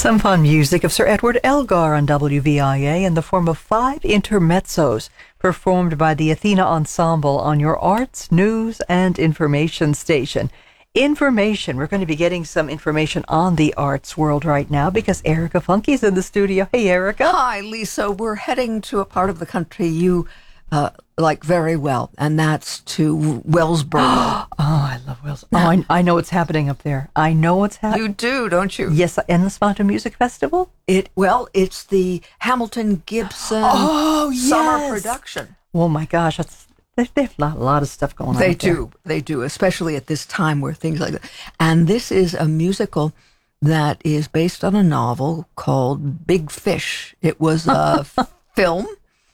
Some fun music of Sir Edward Elgar on WVIA in the form of 5 intermezzos performed by the Athena Ensemble on your arts, news, and information station. Information. We're going to be getting some information on the arts world right now because Erica Funke's in the studio. Hey, Erica. Hi, Lisa. We're heading to a part of the country you like very well, and that's to Wellsboro. Oh, I love Wellsboro. Oh, I know what's happening up there. I know what's happening. You do, don't you? Yes, Endless Mountain Music Festival? It's the Hamilton Gibson summer production. Oh, my gosh. They have a lot of stuff going on. They do, especially at this time where things like that. And this is a musical that is based on a novel called Big Fish. It was a film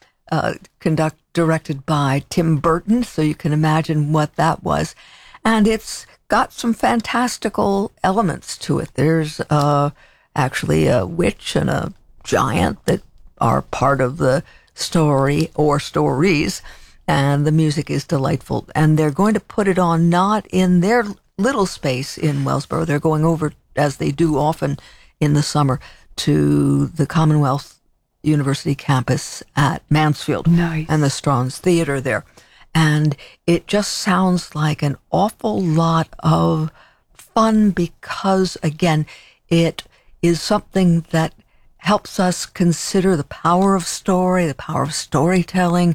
directed by Tim Burton, so you can imagine what that was. And it's got some fantastical elements to it. There's actually a witch and a giant that are part of the story or stories, and the music is delightful. And they're going to put it on not in their little space in Wellsboro. They're going over, as they do often in the summer, to the Commonwealth University campus at Mansfield. Nice. And the Strauss Theater there. And it just sounds like an awful lot of fun because, again, it is something that helps us consider the power of story, the power of storytelling.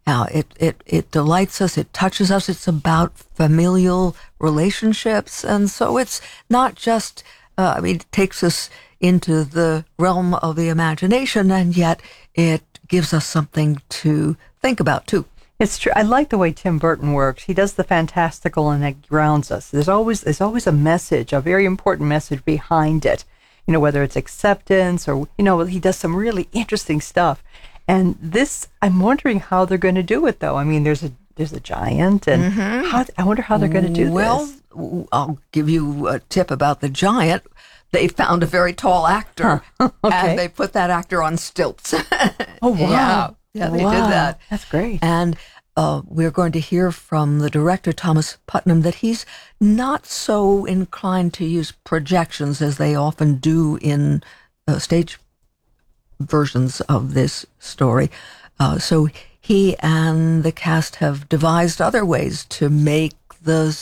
It delights us, it touches us, it's about familial relationships. And so it's not just, it takes us into the realm of the imagination, and yet it gives us something to think about, too. It's true. I like the way Tim Burton works. He does the fantastical and it grounds us. There's always a message, a very important message behind it. You know, whether it's acceptance or, he does some really interesting stuff. And this, I'm wondering how they're going to do it, though. I mean, there's a giant, and I wonder how they're going to do this. Well, I'll give you a tip about the giant. They found a very tall actor, and they put that actor on stilts. Oh, wow. Yeah, they did that. That's great. And we're going to hear from the director, Thomas Putnam, that he's not so inclined to use projections as they often do in stage versions of this story. So he and the cast have devised other ways to make the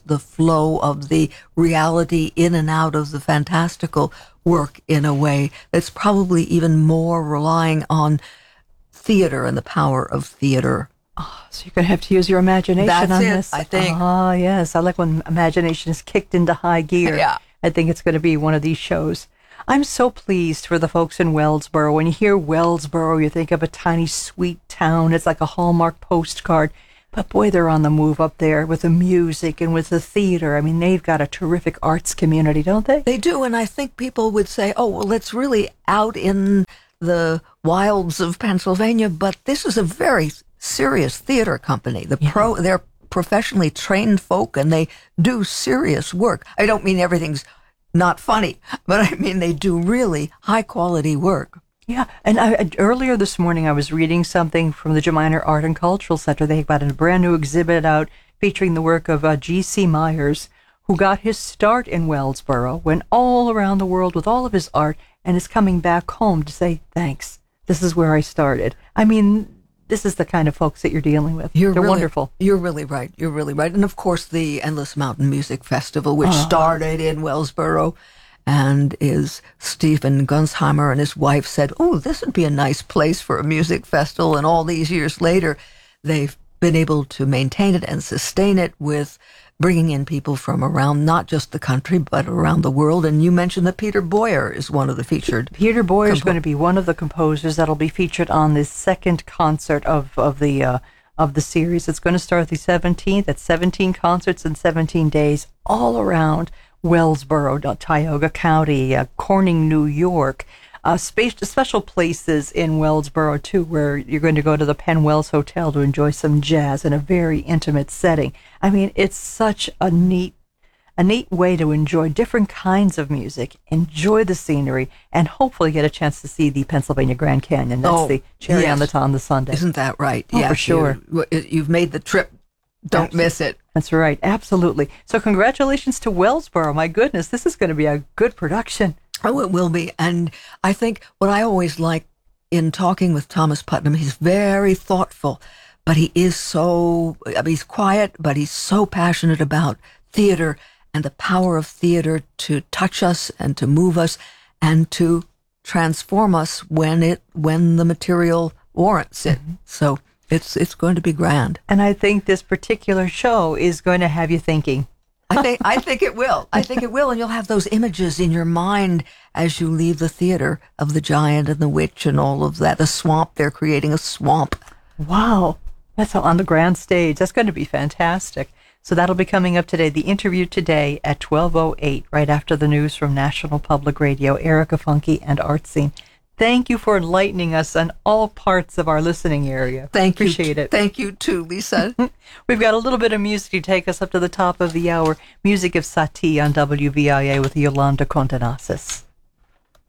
flow of the reality in and out of the fantastical work in a way that's probably even more relying on theater and the power of theater. Oh, so you're going to have to use your imagination on this. I think. Ah, yes. I like when imagination is kicked into high gear. Yeah. I think it's going to be one of these shows. I'm so pleased for the folks in Wellsboro. When you hear Wellsboro, you think of a tiny, sweet town. It's like a Hallmark postcard. But boy, they're on the move up there with the music and with the theater. I mean, they've got a terrific arts community, don't they? They do, and I think people would say, oh, well, it's really out in the wilds of Pennsylvania, but this is a very serious theater company. They're professionally trained folk, and they do serious work. I don't mean everything's not funny, but I mean they do really high-quality work. Yeah, and earlier this morning I was reading something from the Geminer Art and Cultural Center. They've got a brand new exhibit out featuring the work of G.C. Myers, who got his start in Wellsboro, went all around the world with all of his art, and is coming back home to say, thanks, this is where I started. I mean, this is the kind of folks that you're dealing with. They're wonderful. You're really right. You're really right. And of course, the Endless Mountain Music Festival, which started in Wellsboro, and is Stephen Gunsheimer and his wife said, oh, this would be a nice place for a music festival. And all these years later, they've been able to maintain it and sustain it with bringing in people from around not just the country, but around the world. And you mentioned that Peter Boyer is one of the featured. Peter Boyer is going to be one of the composers that'll be featured on the second concert of the series. It's going to start the 17th. It's 17 concerts in 17 days all around Wellsboro, Tioga County, Corning, New York, special places in Wellsboro, too, where you're going to go to the Penn Wells Hotel to enjoy some jazz in a very intimate setting. I mean, it's such a neat way to enjoy different kinds of music, enjoy the scenery, and hopefully get a chance to see the Pennsylvania Grand Canyon. That's the cherry on the sundae. Isn't that right? Oh, for sure. You've made the trip. Don't miss it. That's right. Absolutely. So congratulations to Wellsboro. My goodness, this is going to be a good production. Oh, it will be. And I think what I always like in talking with Thomas Putnam, he's very thoughtful, but he is so, I mean, he's quiet, but he's so passionate about theater and the power of theater to touch us and to move us and to transform us when the material warrants it. So it's going to be grand. And I think this particular show is going to have you thinking. I think it will. I think it will, and you'll have those images in your mind as you leave the theater of the giant and the witch and all of that. The swamp, they're creating a swamp. Wow. That's on the grand stage. That's going to be fantastic. So that'll be coming up today. The interview today at 12:08, right after the news from National Public Radio. Erica Funke and Art Scene. Thank you for enlightening us on all parts of our listening area. Thank you. Appreciate it. Thank you too, Lisa. We've got a little bit of music to take us up to the top of the hour. Music of Satie on WVIA with Yolanda Contenasis.